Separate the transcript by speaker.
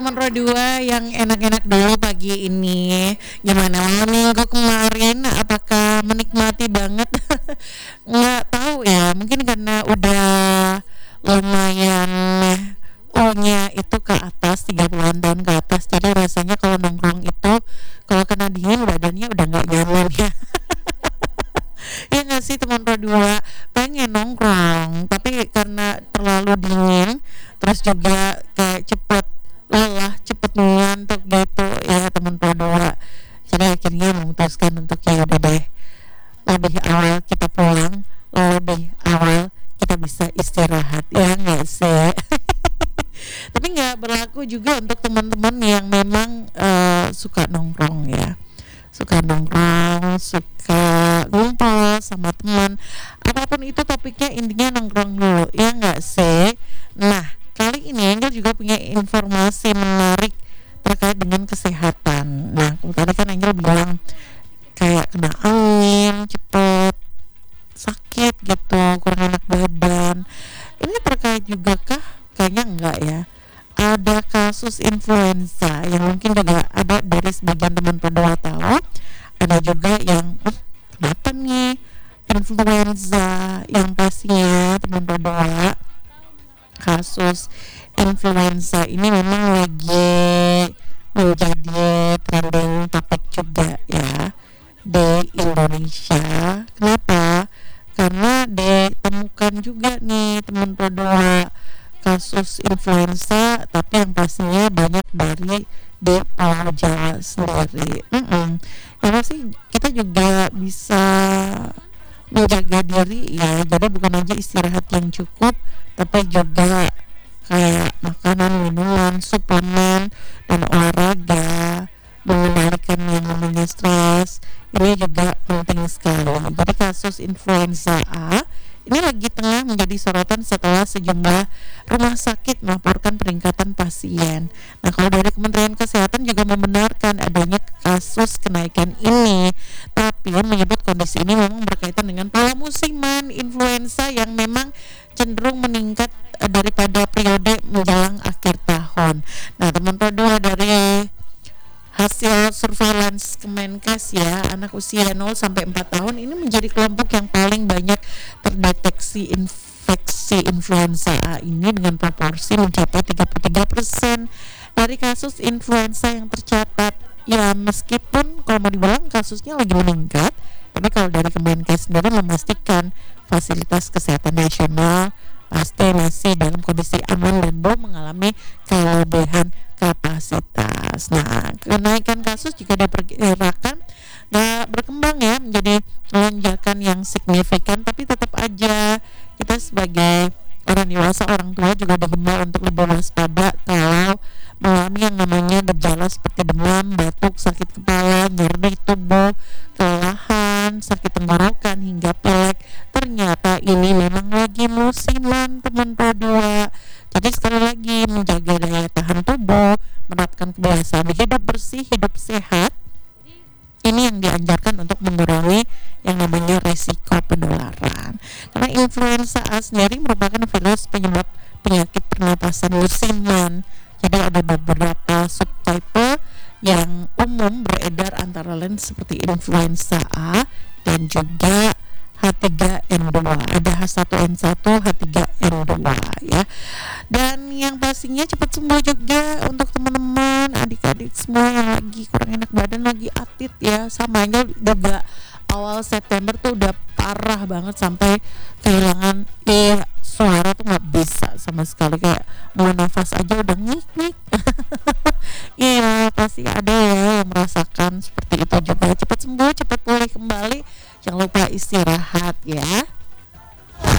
Speaker 1: Nomor dua yang enak-enak dulu pagi ini. Gimana minggu kemarin? Apakah menikmati banget? Nggak tahu ya. Mungkin karena udah lumayan O-nya itu ke atas 30-an tahun ke atas. Jadi rasanya kalau nongkrong itu kalau kena dingin badannya udah nggak nyaman ya. Ya nggak sih teman berdua pengen nongkrong tapi karena terlalu dingin terus juga kayak cepet lelah cepet ngantuk gitu ya teman berdua, jadi akhirnya memutuskan untuk ya udah deh lebih awal kita pulang, lebih awal kita bisa istirahat ya nggak sih. Tapi nggak berlaku juga untuk teman-teman yang memang suka nongkrong ya, suka nongkrong, suka ngumpul sama teman, apapun itu topiknya intinya nongkrong dulu ya nggak sih. Nah kali ini Angel juga punya informasi menarik terkait dengan kesehatan. Nah tadi kan Angel bilang kayak kena angin cepet sakit gitu, kurang enak badan, ini terkait juga kah? Kayaknya enggak ya. Ada kasus influenza yang mungkin juga ada dari sebagian teman berdua tahu. Ada juga yang kenapa nih influenza yang pastinya teman berdua kasus influenza ini memang lagi menjadi trending topik juga ya di Indonesia. Kenapa? Karena ditemukan juga nih teman berdua kasus influenza tapi yang pastinya banyak dari di Pulau Jawa sendiri. Ya pasti kita juga bisa menjaga diri ya, jadi bukan aja istirahat yang cukup tapi juga kayak makanan, minuman, suplemen dan olahraga, mengendalikan yang namanya stres ini juga penting sekali. Jadi kasus influenza A ini lagi tengah menjadi sorotan setelah sejumlah rumah sakit melaporkan peningkatan pasien. Nah kalau dari Kementerian Kesehatan juga membenarkan adanya kasus kenaikan ini, tapi menyebut kondisi ini memang berkaitan dengan pola musiman influenza yang memang cenderung meningkat daripada periode menjelang akhir tahun. Nah teman berdua dari hasil surveillance Kemenkes ya, anak usia 0 sampai 4 tahun ini menjadi kelompok yang paling banyak terdeteksi infeksi influenza A ini dengan proporsi mencapai 33% dari kasus influenza yang tercatat. Ya meskipun kalau mau dibilang kasusnya lagi meningkat, tapi kalau dari Kemenkes sendiri memastikan fasilitas kesehatan nasional pasti masih dalam kondisi aman dan belum mengalami kelebihan kapasitas. Nah, kenaikan kasus juga diperkirakan nggak berkembang ya menjadi lonjakan yang signifikan, tapi tetap aja kita sebagai orang dewasa, orang tua juga dihimbau untuk lebih waspada kalau mengalami yang namanya gejala seperti demam, batuk, sakit kepala, nyeri tubuh, kelelahan, sakit tenggorokan hingga pilek. Ternyata ini memang lagi musiman teman berdua. Jadi sekali lagi menjaga daya tahan tubuh, menerapkan kebiasaan hidup bersih, hidup sehat. Ini yang dianjurkan untuk mengurangi yang namanya resiko penularan. Karena influenza A sendiri merupakan virus penyebab penyakit pernapasan musiman. Jadi ada beberapa subtipe yang umum beredar antara lain seperti influenza A dan juga H3N2. Ada H1N1, H3N2 ya. Dan yang pastinya cepat sembuh juga untuk teman-teman, adik-adik semua yang lagi kurang enak badan, lagi atit ya. Samanya juga awal September tuh udah parah banget sampai kehilangan suara tuh nggak bisa sama sekali, kayak mau nafas aja udah ngik-ngik. Iya pasti ada ya yang merasakan seperti itu juga. Cepat sembuh, cepat pulih kembali, jangan lupa istirahat ya.